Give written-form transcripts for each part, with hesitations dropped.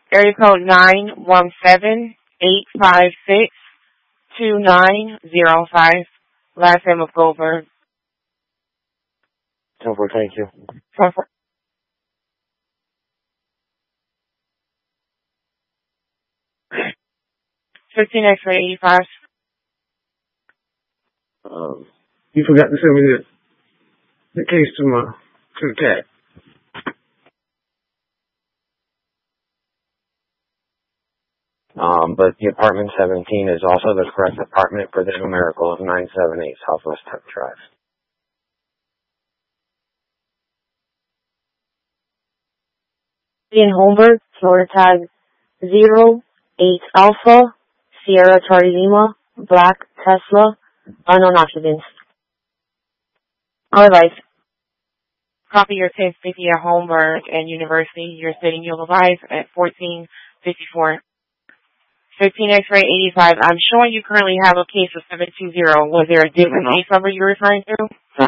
Area code 917-856-2905. Last name of Goldberg. 10-4, thank you. 10-4. 15 X-ray 85. You forgot to send me the case to the cat. But the apartment 17 is also the correct apartment for the numerical of 978 Southwest 10th Drive. In Holmberg, Florida tag 08 Alpha, Sierra Charlie Lima, Black Tesla, unknown occupants. All right. Copy your 1050 at Holmberg and University. You're sitting, you'll arrive at 1454. 15 X-ray 85. I'm showing you currently have a case of 720. Was there a different case number you're referring to?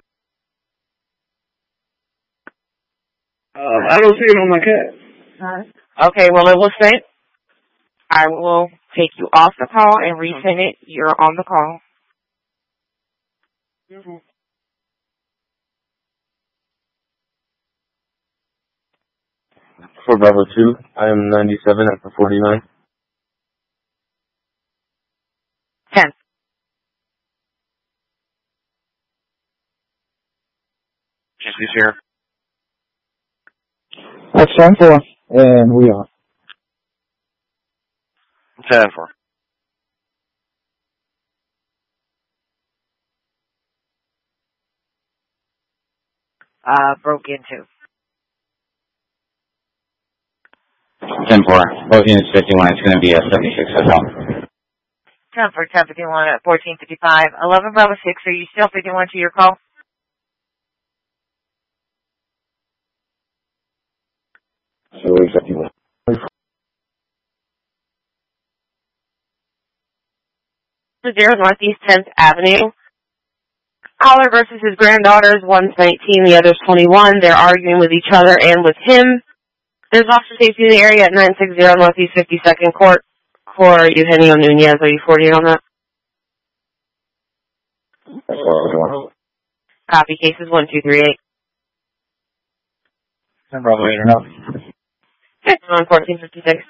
I don't see it on my cat. Okay, well, it was sent. I will take you off the call and resend it. You're on the call. For Bravo 2, I am 97 at the 49. 10. Just be here. That's 10-4, and we are. 10-4. Broke into. 10-4. Both units 51. It's going to be a 76 as well. 10 for 1051 at 1455. 11 Bravo 6. Are you still 51 to your call? So 51. 0 Northeast 10th Avenue. Caller versus his granddaughters. One's 19, the other's 21. They're arguing with each other and with him. There's officer safety in the area at 960 Northeast 52nd Court for Eugenio Nunez. Are you 40 on that? Copy. Cases 1238. 10 Bravo 8 or no? On 1456.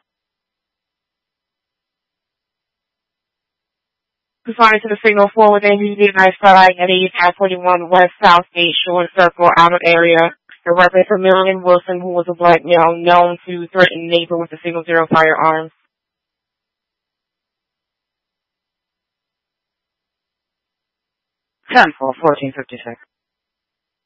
Responding to the signal 4 within UD Nice at 8541 West South State Shore Circle, outer area. The reference for Milligan Wilson, who was a black male known to threaten neighbor with a single 0 firearm. 10 for 1456.